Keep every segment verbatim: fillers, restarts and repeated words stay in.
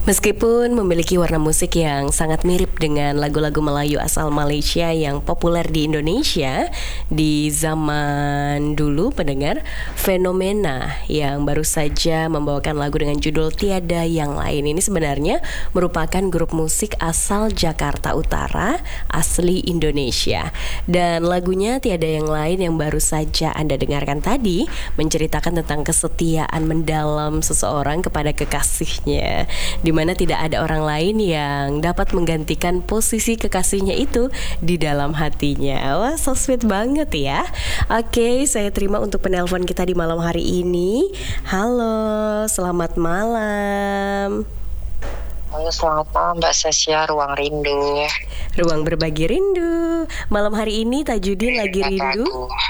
Meskipun memiliki warna musik yang sangat mirip dengan lagu-lagu Melayu asal Malaysia yang populer di Indonesia di zaman dulu, pendengar, Fenomena yang baru saja membawakan lagu dengan judul Tiada Yang Lain ini sebenarnya merupakan grup musik asal Jakarta Utara, asli Indonesia. Dan lagunya Tiada Yang Lain yang baru saja Anda dengarkan tadi menceritakan tentang kesetiaan mendalam seseorang kepada kekasihnya, di mana tidak ada orang lain yang dapat menggantikan posisi kekasihnya itu di dalam hatinya. Wah, so sweet banget ya. Oke, saya terima untuk penelpon kita di malam hari ini. Halo, selamat malam. Halo, selamat malam Mbak Sasya, Ruang Rindu. Ruang berbagi rindu. Malam hari ini Tajudin lagi rindu?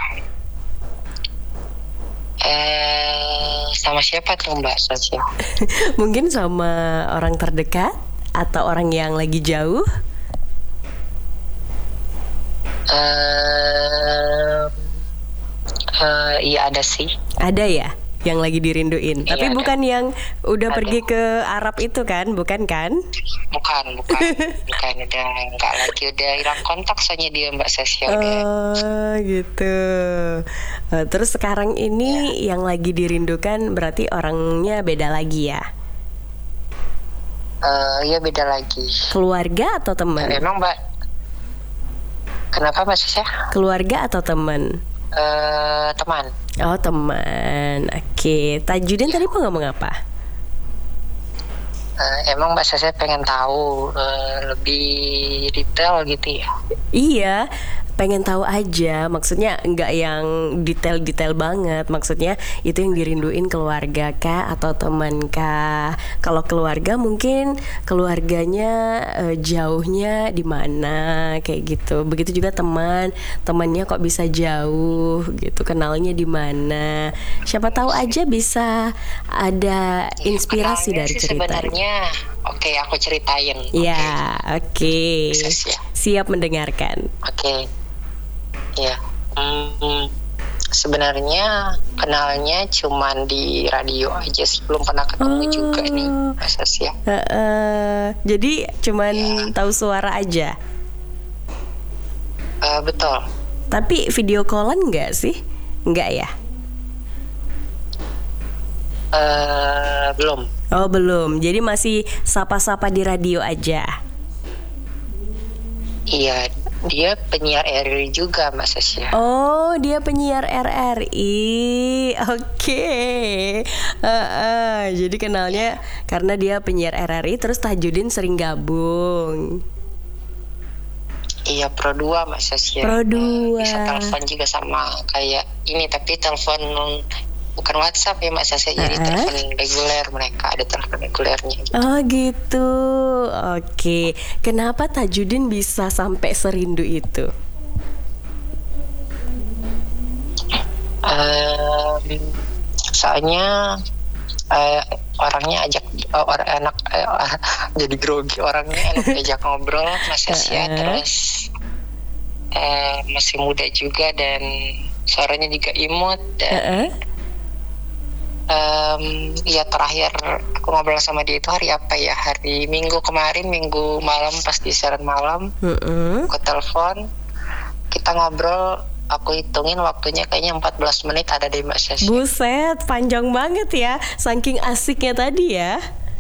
Eh, sama siapa tuh Mbak Sasya? Mungkin sama orang terdekat atau orang yang lagi jauh? Eh, uh, iya ada sih. Ada ya? Yang lagi dirinduin. Iya, tapi ada. bukan yang udah Ada. pergi ke Arab itu kan? Bukan kan? Bukan, bukan, bukan udah nggak lagi, udah hilang kontak soalnya dia Mbak Sasya udah. Oh gitu. Eh, Terus sekarang ini yang lagi dirindukan berarti orangnya beda lagi ya? Eh, ya beda lagi. Keluarga atau teman? Emang Mbak, kenapa Mbak Sasya? Keluarga atau teman? Eh, teman. Oh teman. Oke. Tajudin tadi mau ngomong apa? Eh, emang Mbak Sasya pengen tahu eh, lebih detail gitu ya? Iya, pengen tahu aja. Maksudnya nggak yang detail-detail banget. Maksudnya itu yang dirinduin keluarga kah atau teman kah? Kalau keluarga mungkin keluarganya eh, jauhnya di mana kayak gitu. Begitu juga teman, temannya kok bisa jauh gitu. Kenalnya di mana? Siapa tahu aja bisa ada inspirasi Kenalnya dari sih cerita. sebenarnya, oke aku ceritain. Ya, oke. Bisa sih ya. Siap mendengarkan. Oke, ya. Hmm, sebenarnya kenalnya cuman di radio aja sih, belum pernah ketemu Oh. juga nih, Mas Sasya. Heeh. Jadi cuman Ya. tahu suara aja. Eh, betul. Tapi video callan nggak sih? Nggak ya? Eh, belum. Oh belum. Jadi masih sapa-sapa di radio aja. Iya, dia penyiar R R I juga, Mas Sasya. Oh dia penyiar R R I. Oke. Heeh. Jadi kenalnya karena dia penyiar R R I. Terus Tajudin sering gabung. Iya, Pro dua Mas Sasya. Pro Eh, dua. bisa telepon juga sama kayak ini, tapi telepon bukan WhatsApp ya Mas Sasya, jadi Uh-uh. telepon reguler, mereka ada telepon regulernya gitu. Oh gitu. Oke. Kenapa Tajudin bisa sampai serindu itu? Em, soalnya eh, orangnya ajak eh, orang enak eh, jadi grogi, orangnya enak diajak ngobrol Mas Sasya. Uh-uh. Terus eh, masih muda juga dan suaranya juga imut dan Heeh. em, ya terakhir aku ngobrol sama dia itu hari apa ya, hari Minggu kemarin, Minggu malam pas di siaran malam. Heeh. Aku telepon, kita ngobrol, aku hitungin waktunya kayaknya empat belas menit ada di Mbak Sasya. Buset, panjang banget ya. Saking asiknya tadi ya.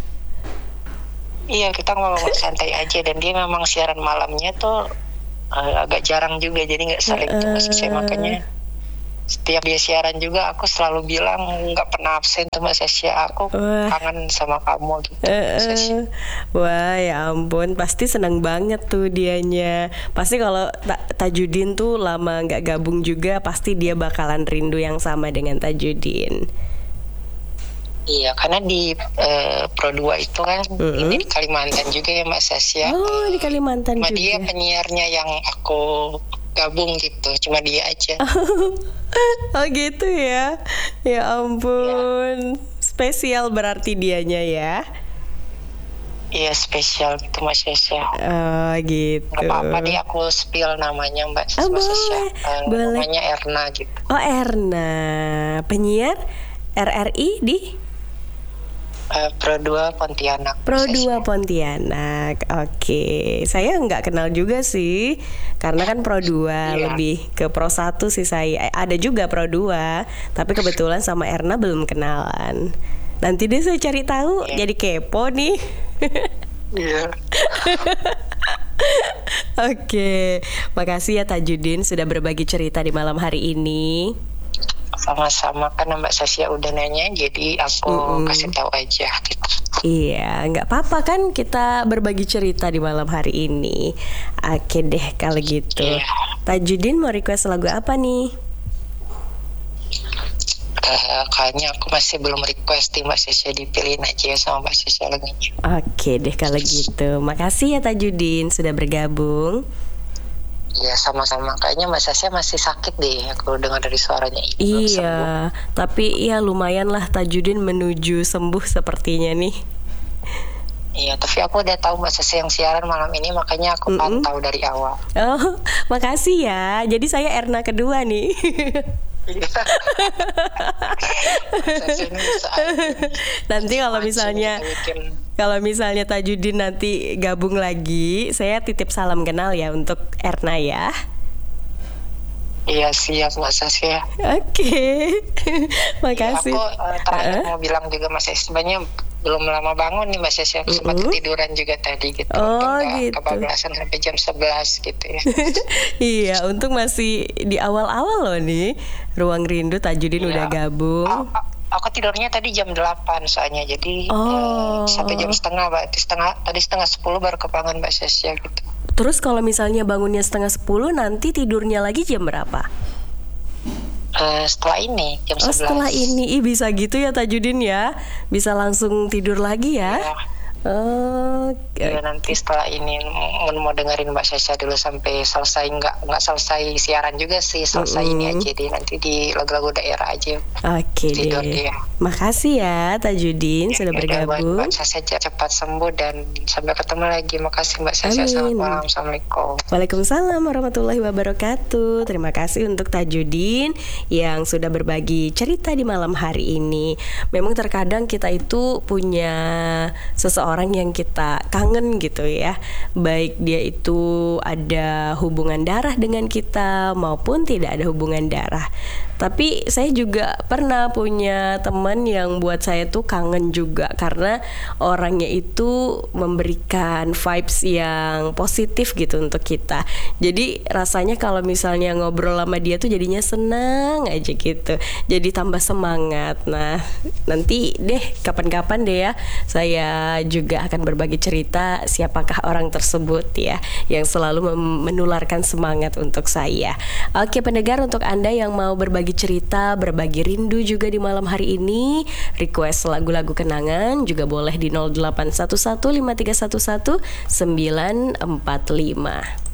Iya, kita ngomong santai aja, dan dia memang siaran malamnya tuh eh, agak jarang juga, jadi nggak sering tuh Mbak Sasya. Makanya setiap dia siaran juga aku selalu bilang nggak pernah absen tuh Mbak Sasya, aku Wah. kangen sama kamu gitu Mbak Sasya. Eh, Wah ya ampun, pasti seneng banget tuh dianya. Pasti kalau Ta- Tajudin tuh lama nggak gabung juga, pasti dia bakalan rindu yang sama dengan Tajudin. Iya, karena di eh, Pro dua itu kan Mm-mm. ini di Kalimantan juga ya Mbak Sasya. Oh di Kalimantan Cuma dia juga. penyiarnya yang aku gabung gitu, cuma dia aja. Oh gitu ya. Ya ampun, spesial berarti dianya ya. Iya, spesial gitu Mas Sasya. Oh gitu. Gak apa-apa nih aku spill namanya Mbak Oh, Mas Sasya. boleh, Eh, boleh. namanya Erna gitu. Oh Erna, penyiar R R I di Uh, Pro dua Pontianak. Pro dua Pontianak. Oke, saya nggak kenal juga sih, karena kan Pro dua Iya. lebih ke Pro satu sih saya. Eh, Ada juga Pro dua, tapi kebetulan sama Erna belum kenalan. Nanti deh saya cari tahu, Iya. jadi kepo nih. Iya. Oke, makasih ya Tajudin sudah berbagi cerita di malam hari ini. Sama-sama, karena Mbak Sasya udah nanya, jadi aku Mm-mm. kasih tahu aja gitu. Iya, nggak apa-apa kan kita berbagi cerita di malam hari ini. Oke deh kalau gitu. Iya. Tajudin mau request lagu apa nih? Uh, kayaknya aku masih belum request, Mbak Sasya dipilihin aja sama Mbak Sasya lagunya. Oke deh kalau gitu. Makasih ya Tajudin sudah bergabung. Iya, sama-sama. Kayaknya Mbak Sasya masih sakit deh, aku dengar dari suaranya. Belum sembuh. Iya, tapi ya lumayan lah Tajudin menuju sembuh sepertinya nih. Iya, tapi aku udah tahu Mbak Sasya yang siaran malam ini, makanya aku Mm-mm. pantau dari awal. Oh, makasih ya. Jadi saya Erna kedua nih. Nanti kalau misalnya kalau misalnya Tajudin nanti gabung lagi, saya titip salam kenal ya untuk Erna ya. Iya, siap Mbak Sasya. Oke. Ya, Makasih. aku uh, terakhir Uh-uh. mau bilang juga Mas Sasya, sebenarnya belum lama bangun nih Mbak Sasya, aku sempat Mm-mm. ketiduran juga tadi gitu. Oh, Untung nggak gitu. kebablasan sampai jam sebelas gitu ya. Iya, untung masih di awal-awal loh nih. Ruang Rindu Tajudin Iya. udah gabung. A- a- Aku tidurnya tadi jam delapan soalnya, jadi Oh. eh, sampai jam setengah, Mbak. Setengah tadi setengah sepuluh baru kebangun Mbak Sasya gitu. Terus kalau misalnya bangunnya setengah sepuluh, nanti tidurnya lagi jam berapa? Eh, setelah ini jam Oh, sebelas. setelah ini. Ih, bisa gitu ya Tajudin ya. Bisa langsung tidur lagi ya. Ya, Oh, ya, nanti setelah ini mau, mau dengerin Mbak Sasya dulu sampai selesai, nggak nggak selesai siaran juga sih, selesai ini Mm-mm. aja deh, nanti di lagu-lagu daerah aja. oke Tidur deh. dia. Makasih ya Tajudin sudah Ya, udah, bergabung. Mbak Sasya cepat sembuh dan sampai ketemu lagi. Makasih Mbak Sasya. Amin. Selamat malam. Assalamualaikum. Waalaikumsalam warahmatullahi wabarakatuh. Terima kasih untuk Tajudin yang sudah berbagi cerita di malam hari ini. Memang terkadang kita itu punya seseorang yang kita kangen gitu ya. Baik dia itu ada hubungan darah dengan kita maupun tidak ada hubungan darah. Tapi saya juga pernah punya teman yang buat saya tuh kangen juga, karena orangnya itu memberikan vibes yang positif gitu untuk kita. Jadi rasanya kalau misalnya ngobrol sama dia tuh jadinya senang aja gitu. Jadi tambah semangat. Nah, nanti deh kapan-kapan deh ya saya juga akan berbagi cerita siapakah orang tersebut ya yang selalu mem- menularkan semangat untuk saya. Oke pendengar, untuk Anda yang mau berbagi cerita, berbagi rindu juga di malam hari ini, request lagu-lagu kenangan juga boleh di nol delapan satu satu lima tiga satu satu sembilan empat lima.